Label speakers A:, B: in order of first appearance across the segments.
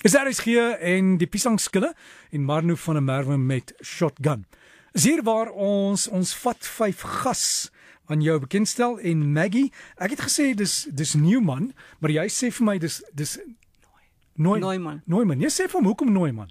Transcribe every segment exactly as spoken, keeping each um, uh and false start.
A: Is R S G en die Piesangskille en Marno van der Merwe met Shotgun. Is hier waar ons ons vat vyf gas aan jou bekendstel en Maggie, ek het gesê dis dis Newman, maar jy sê vir my dis dis Nooi,
B: Neumann.
A: Neumann. Jy sê vir hom hoekom Neumann?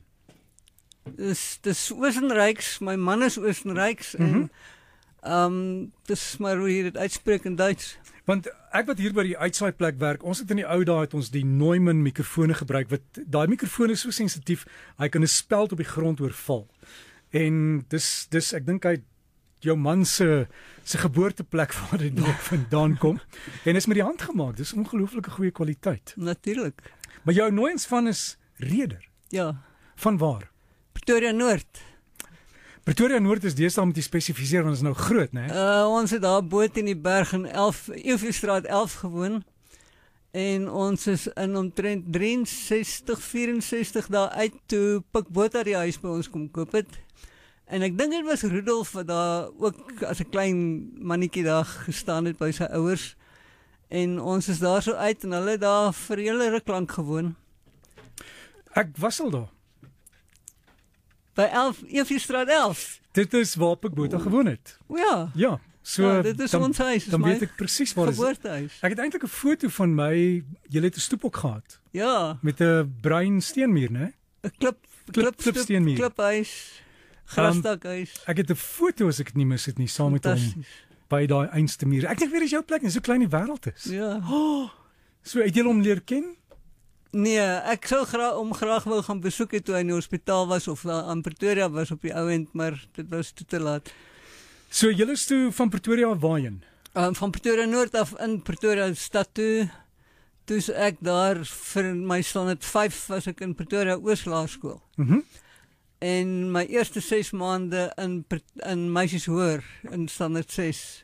B: Dis dis Oostenryks, my man is Oostenryks
A: Mhm.
B: en ehm um, dis maar hoe jy dit uitspreek in Duits.
A: Want ek wat hier by die uitsaaiplek werk, ons het in die ou dae het ons die Neumann mikrofone gebruik, wat daai mikrofoon is so sensitief, hy kan 'n speld op die grond oorval. En dis dis ek dink hy jou man se se geboorteplek waar dit nog vandaan kom en is met die hand gemaak. Dis ongelooflike goeie kwaliteit.
B: Natuurlik.
A: Maar jou nooiens van is Reder.
B: Ja,
A: Van waar?
B: Pretoria Noord.
A: Pretoria Noord is deesdae om te spesifiseer want dit is nou groot, né?
B: Uh, ons het daar bo in die berg in elf Eefjestraat elf gewoon. En ons is in omtrent drieënsestig, vierensestig daar uit toe Pik Botha die huis by ons kom koop het. En ek dink dit was Rudolf wat daar ook as 'n klein mannetjie daar gestaan het by sy ouers. En ons is daar so uit en hulle daar vir hele ruk lank gewoon.
A: Ek was al daar.
B: By elf Eefjestraat elf.
A: Dit is waar Pik Botha gewoon het.
B: O ja,
A: Ja, so
B: ja, dit is
A: dan,
B: ons huis, dis
A: dan
B: my
A: weet ek presies waar dit is.
B: geboortehuis.
A: Ek het eintlik 'n foto van my, jy het 'n stoep ook gehad
B: Ja,
A: met 'n bruin steenmuur, né?
B: 'n klip
A: Klip- klipsteenmuur.
B: kliphuis, grasdakhuis.
A: Ek het 'n foto as ek dit nie mis het nie saam met hom
B: Fantasties.
A: by daai einste muur. Ek dink weer is jou plek, net so klein die wêreld is.
B: Ja.
A: Oh, so het jy hom leer ken?
B: Nee, ek sou graag om graag wou gaan besoek het toe hy in die hospitaal was of daar aan Pretoria was op die ou end, maar dit was toe te laat.
A: So julle is toe van Pretoria waarheen?
B: Um, van Pretoria Noord af in Pretoria stad toe. Toe is ek daar vir my standaard vyf was ek in Pretoria Ooslaerskool.
A: Mhm. Mm
B: En my eerste ses maande in Pret- in meisieshoër in standaard ses.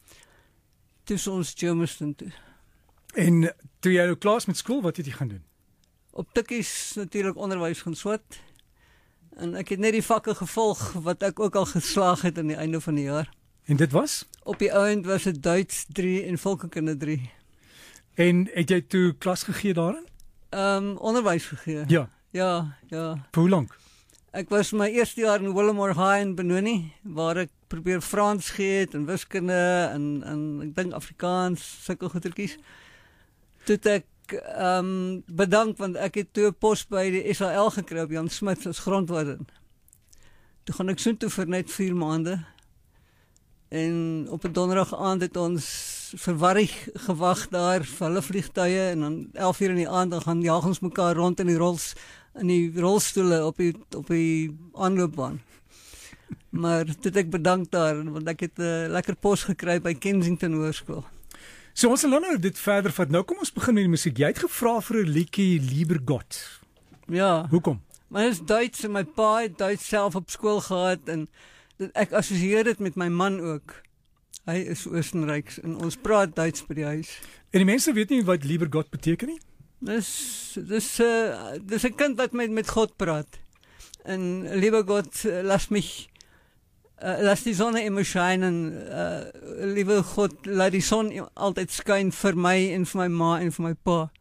B: Toe is ons Germiston toe.
A: En toe jy nou klaar is met skool, wat het jy gaan doen?
B: Op tikkies natuurlik onderwys gaan swat. En ek het net die vakke gevolg wat ek ook al geslaag het aan die einde van die jaar.
A: En dit was?
B: Op die ou end was dit Duits drie en volkskunde drie.
A: En het jy toe klas gegee daarin?
B: Ehm um, onderwys gegee.
A: Ja.
B: Ja, ja.
A: Vir hoe lank?
B: Ek was my eerste jaar in Willemore High in Benoni waar ek probeer Frans gee het en wiskunde en en ek dink Afrikaans, sulke goetertjies. Toe het ek ehm um, bedank want ek het toe 'n pos by die S A L gekry op Jan Smith as grondwarden. Toe gaan ek soontoe vir net vier maande. En op 'n donderdag aand het ons verwarrig gewag daar vir hulle vliegtuie en dan elf uur in die aand dan gaan jaag ons mekaar rond in die rols in die rolstoele op die op die aanloopbaan. Maar toe het ek bedank daar want ek het 'n uh, lekker pos gekry by Kensington Hoërskool.
A: So ons sal nou dit verder vat. Nou kom ons begin met die musiek. Jy het gevra vir 'n liedjie Lieber Gott.
B: Ja.
A: Hoekom?
B: Maar dit is Duits en my pa het Duits self op skool gehad en dit, ek assosieer dit met my man ook. Hy is Oostenryks en ons praat Duits by die huis.
A: En die mense weet nie wat Lieber Gott beteken nie.
B: Dis dis uh, dis 'n kind wat met met God praat. En lieber Gott, uh, lass mich uh, lass die Sonne immer scheinen. Uh, lieber God, laat die son altyd skyn vir my en vir my ma en vir my pa.